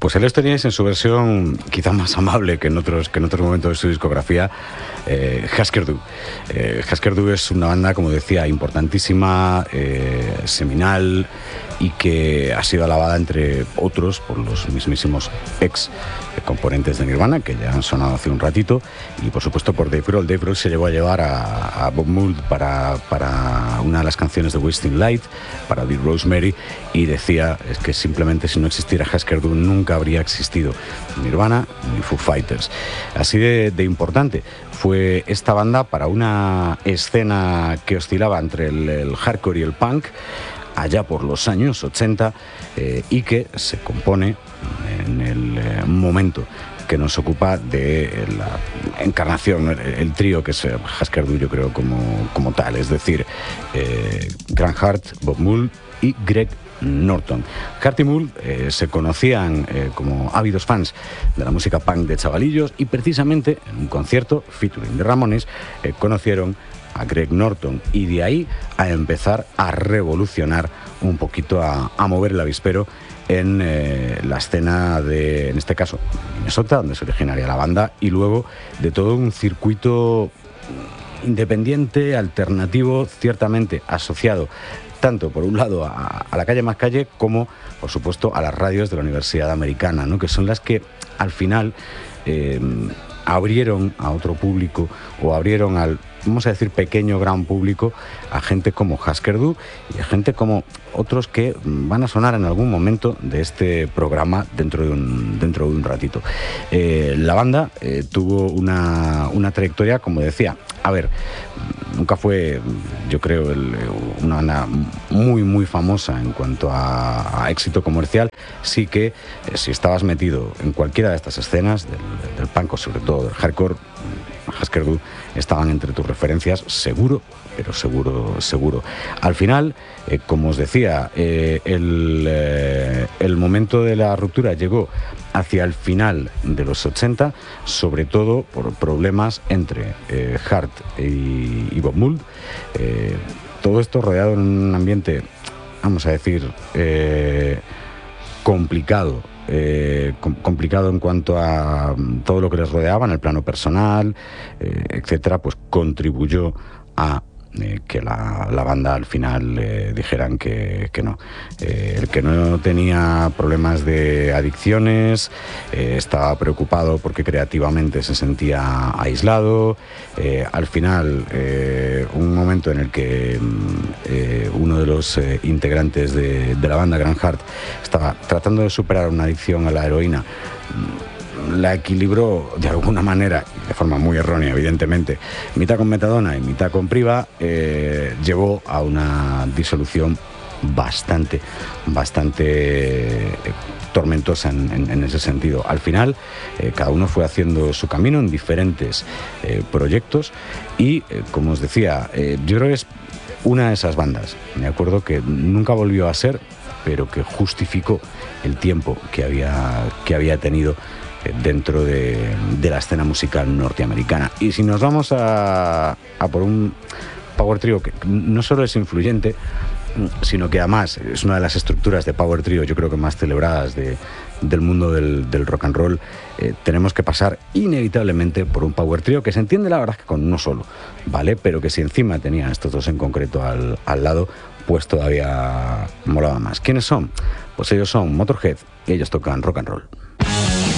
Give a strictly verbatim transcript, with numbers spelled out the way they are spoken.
Pues ahí los teníais en su versión quizá más amable que en otros, que en otros momentos de su discografía, eh, Husker Du. Eh, Husker Du es una banda, como decía, importantísima, eh, seminal, y que ha sido alabada, entre otros, por los mismísimos ex componentes de Nirvana, que ya han sonado hace un ratito, y por supuesto por Dave Grohl. Dave Grohl se llevó a llevar a, a Bob Mould para, para una de las canciones de Wasting Light, para The Rosemary, y decía es que simplemente si no existiera Husker Du nunca habría existido Nirvana ni Foo Fighters. Así de, de importante fue esta banda para una escena que oscilaba entre el, el hardcore y el punk allá por los años ochenta, eh, y que se compone en el eh, momento que nos ocupa de la encarnación, el, el trío que es Husker Du, yo creo, como, como tal, es decir, eh, Grant Hart, Bob Mould y Greg Norton. Hart y Mould eh, se conocían eh, como ávidos fans de la música punk de chavalillos, y precisamente en un concierto featuring de Ramones eh, conocieron a Greg Norton, y de ahí a empezar a revolucionar un poquito, a, a mover el avispero en eh, la escena de, en este caso, Minnesota, donde se originaría la banda, y luego de todo un circuito independiente, alternativo, ciertamente asociado tanto por un lado a, a la calle más calle, como por supuesto a las radios de la Universidad Americana, ¿no? Que son las que al final eh, abrieron a otro público, o abrieron al, vamos a decir, pequeño gran público, a gente como Husker Du y a gente como otros que van a sonar en algún momento de este programa dentro de un, dentro de un ratito. Eh, la banda eh, tuvo una, una trayectoria, como decía, a ver, nunca fue, yo creo, el, una banda muy, muy famosa en cuanto a, a éxito comercial. Sí que eh, si estabas metido en cualquiera de estas escenas, del, del punk o sobre todo del hardcore, Husker Du estaban entre tus referencias, seguro, pero seguro, seguro. Al final, eh, como os decía, eh, el, eh, el momento de la ruptura llegó hacia el final de los ochenta, sobre todo por problemas entre eh, Hart y, y Bob Mould. Eh, todo esto rodeado en un ambiente, vamos a decir, eh, complicado. Eh, com- complicado en cuanto a um, todo lo que les rodeaba en el plano personal, eh, etcétera, pues contribuyó a eh, que la, la banda al final eh, dijeran que, que no. Eh, el que no tenía problemas de adicciones, eh, estaba preocupado porque creativamente se sentía aislado. Eh, al final, eh, un momento en el que eh, uno de los eh, integrantes de, de la banda, Grant Hart, estaba tratando de superar una adicción a la heroína, la equilibró de alguna manera, de forma muy errónea evidentemente, mitad con metadona y mitad con priva, eh, llevó a una disolución bastante, bastante eh, tormentosa en, en, en ese sentido. Al final, eh, cada uno fue haciendo su camino en diferentes eh, proyectos, y eh, como os decía, eh, yo creo que es una de esas bandas, me acuerdo, que nunca volvió a ser, pero que justificó el tiempo que había, que había tenido dentro de, de la escena musical norteamericana. Y si nos vamos a, a por un power trio que no solo es influyente, sino que además es una de las estructuras de power trio, yo creo que más celebradas de, del mundo del, del rock and roll, eh, tenemos que pasar inevitablemente por un power trio que se entiende, la verdad, que con uno solo, ¿vale? Pero que si encima tenía estos dos en concreto al, al lado, pues todavía molaba más. ¿Quiénes son? Pues ellos son Motorhead, y ellos tocan rock and roll.